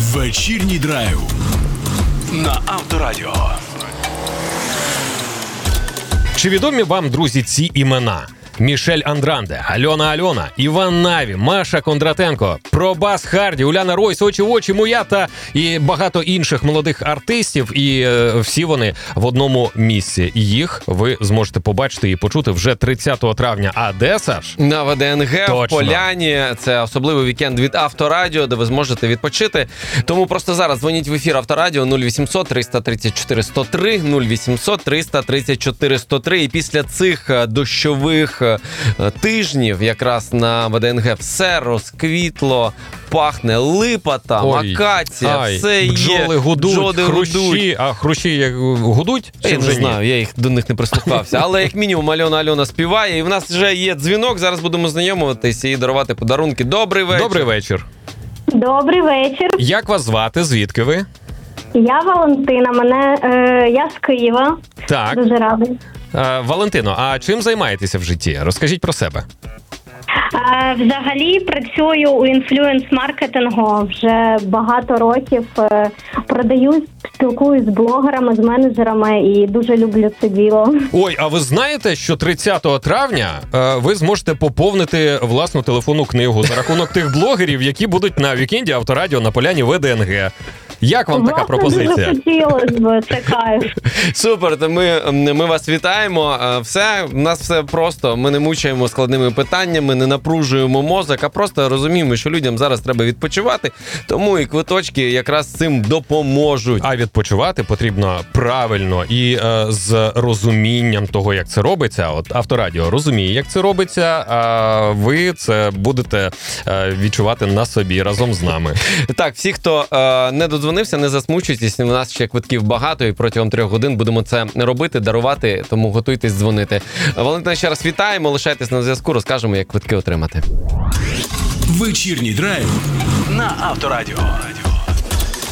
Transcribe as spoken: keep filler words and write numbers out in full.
Вечірній драйв на Авторадіо. Чи відомі вам, друзі, ці імена? Мішель Андранде, Альона Альона, Іван Наві, Маша Кондратенко, Пробас Харді, Уляна Ройс, Очі в очі, Муята і багато інших молодих артистів. І е, всі вони в одному місці. Їх ви зможете побачити і почути вже тридцятого травня. А де, Саш? На ВДНГ, Точно. в Поляні. Це особливий вікенд від Авторадіо, де ви зможете відпочити. Тому просто зараз дзвоніть в ефір Авторадіо нуль вісімсот триста тридцять чотири сто три, нуль вісімсот триста тридцять чотири сто три. І після цих дощових тижнів якраз на ВДНГ все розквітло, пахне липа там, Ой, акація, ай, все є. бджоли гудуть, бджоли хрущі, гудуть. а хрущі як гудуть? Чи Я вже не ні? знаю, я їх до них не прислухався. Але як мінімум Альона Альона співає, і в нас вже є дзвінок, зараз будемо знайомитися і дарувати подарунки. Добрий вечір. Добрий вечір. Добрий вечір. Як вас звати? Звідки ви? Я Валентина. Мене е, я з Києва. Так. Дуже рада. Е, Валентино, а чим займаєтеся в житті? Розкажіть про себе. Е, взагалі працюю у інфлюенс-маркетингу вже багато років. Е, продаю, спілкуюсь з блогерами, з менеджерами і дуже люблю це діло. Ой, а ви знаєте, що тридцятого травня е, ви зможете поповнити власну телефонну книгу за рахунок тих блогерів, які будуть на вікенді Авторадіо на поляні ВДНГ. Як вам така Власне, пропозиція? дуже хотілося б, це кайф. Супер, то ми, ми вас вітаємо. Все, в нас все просто. Ми не мучаємо складними питаннями, не напружуємо мозок, а просто розуміємо, що людям зараз треба відпочивати, тому і квиточки якраз цим допоможуть. А відпочивати потрібно правильно і е, з розумінням того, як це робиться. От Авторадіо розуміє, як це робиться, а ви це будете е, відчувати на собі разом з нами. Так, всі, хто е, не додзвонився, не засмучуйтесь, у нас ще квитків багато, і протягом трьох годин будемо це робити, дарувати, тому готуйтесь дзвонити. Валентина, ще раз вітаємо, лишайтесь на зв'язку, розкажемо, як квитки отримати. Вечірній драйв на Авторадіо.